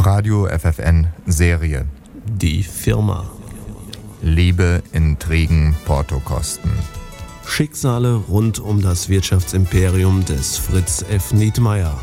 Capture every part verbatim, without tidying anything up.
Radio F F N Serie. Die Firma. Liebe, Intrigen, Portokosten. Schicksale rund um das Wirtschaftsimperium des Fritz F. Nietmeyer.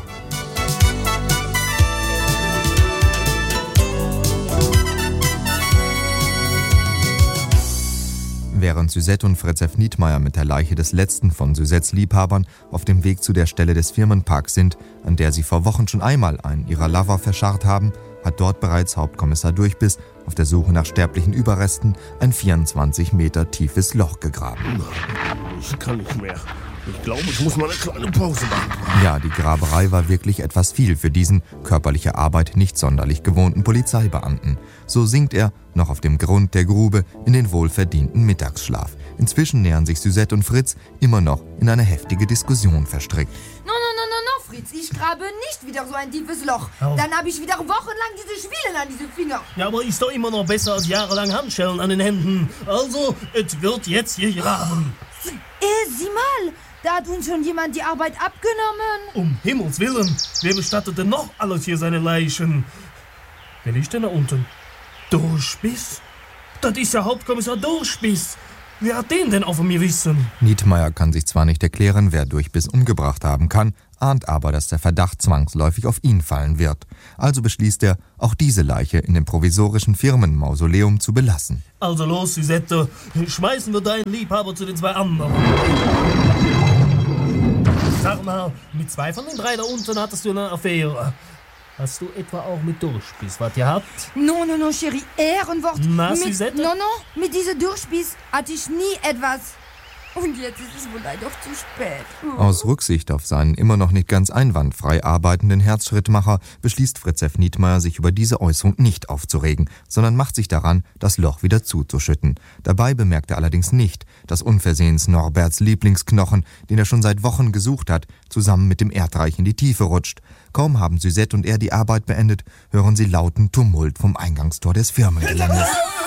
Während Suzette und Fritz F. Nietmeyer mit der Leiche des letzten von Suzettes Liebhabern auf dem Weg zu der Stelle des Firmenparks sind, an der sie vor Wochen schon einmal einen ihrer Lover verscharrt haben, hat dort bereits Hauptkommissar Durchbiss auf der Suche nach sterblichen Überresten ein vierundzwanzig Meter tiefes Loch gegraben. Ich kann nicht mehr. Ich glaube, ich muss mal eine kleine Pause machen. Ja, die Graberei war wirklich etwas viel für diesen, körperliche Arbeit nicht sonderlich gewohnten Polizeibeamten. So sinkt er, noch auf dem Grund der Grube, in den wohlverdienten Mittagsschlaf. Inzwischen nähern sich Suzette und Fritz immer noch in eine heftige Diskussion verstrickt. No, no, no, no, no, Fritz, ich grabe nicht wieder so ein tiefes Loch. Oh. Dann habe ich wieder wochenlang diese Schwielen an diese Finger. Ja, aber ist doch immer noch besser als jahrelang Handschellen an den Händen. Also, es wird jetzt hier graben. Äh, sieh mal, da hat uns schon jemand die Arbeit abgenommen. Um Himmels Willen, wer bestattet denn noch alles hier seine Leichen? Wer liegt denn da unten? Durchbiss? Das ist ja Hauptkommissar Durchbiss. Wer hat den denn auch von mir wissen? Nietmeyer kann sich zwar nicht erklären, wer Durchbiss umgebracht haben kann, ahnt aber, dass der Verdacht zwangsläufig auf ihn fallen wird. Also beschließt er, auch diese Leiche in dem provisorischen Firmenmausoleum zu belassen. Also los, Suzette, schmeißen wir deinen Liebhaber zu den zwei anderen. Sag mal, mit zwei von den drei da unten hattest du eine Affäre. Hast du etwa auch mit Durchbiss was gehabt? No, no, no, Chérie, Ehrenwort. Na, mit, Suzette? No, no, mit diesem Durchbiss hatte ich nie etwas. Und jetzt ist es wohl leider zu spät. Oh. Aus Rücksicht auf seinen immer noch nicht ganz einwandfrei arbeitenden Herzschrittmacher beschließt Fritz F. Nietmeyer, sich über diese Äußerung nicht aufzuregen, sondern macht sich daran, das Loch wieder zuzuschütten. Dabei bemerkt er allerdings nicht, dass unversehens Norberts Lieblingsknochen, den er schon seit Wochen gesucht hat, zusammen mit dem Erdreich in die Tiefe rutscht. Kaum haben Suzette und er die Arbeit beendet, hören sie lauten Tumult vom Eingangstor des Firmengeländes.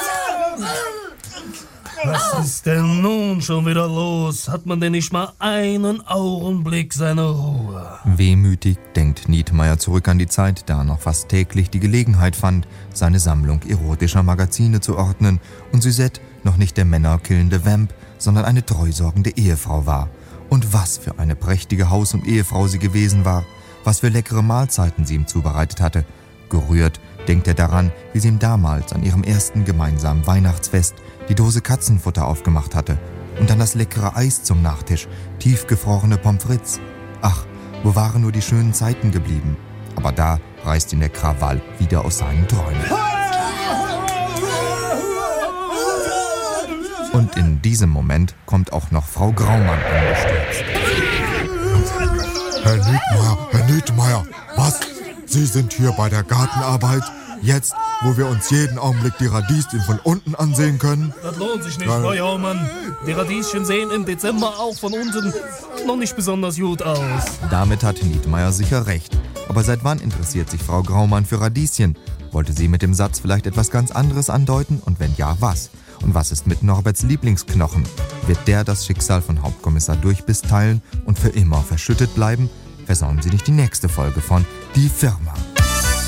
Was ist denn nun schon wieder los? Hat man denn nicht mal einen Augenblick seine Ruhe? Wehmütig denkt Nietmeyer zurück an die Zeit, da er noch fast täglich die Gelegenheit fand, seine Sammlung erotischer Magazine zu ordnen und Suzette noch nicht der männerkillende Vamp, sondern eine treusorgende Ehefrau war. Und was für eine prächtige Haus- und Ehefrau sie gewesen war, was für leckere Mahlzeiten sie ihm zubereitet hatte. Gerührt denkt er daran, wie sie ihm damals an ihrem ersten gemeinsamen Weihnachtsfest die Dose Katzenfutter aufgemacht hatte und dann das leckere Eis zum Nachtisch, tiefgefrorene Pommes frites. Ach, wo waren nur die schönen Zeiten geblieben? Aber da reißt ihn der Krawall wieder aus seinen Träumen. Und in diesem Moment kommt auch noch Frau Graumann angestürzt. Herr Nietmeyer, Herr Nietmeyer, was? Sie sind hier bei der Gartenarbeit? Jetzt, wo wir uns jeden Augenblick die Radieschen von unten ansehen können? Das lohnt sich nicht, Frau Jaumann. Die Radieschen sehen im Dezember auch von unten noch nicht besonders gut aus. Damit hat Nietmeyer sicher recht. Aber seit wann interessiert sich Frau Graumann für Radieschen? Wollte sie mit dem Satz vielleicht etwas ganz anderes andeuten? Und wenn ja, was? Und was ist mit Norberts Lieblingsknochen? Wird der das Schicksal von Hauptkommissar Durchbiss teilen und für immer verschüttet bleiben? Versäumen Sie nicht die nächste Folge von Die Firma.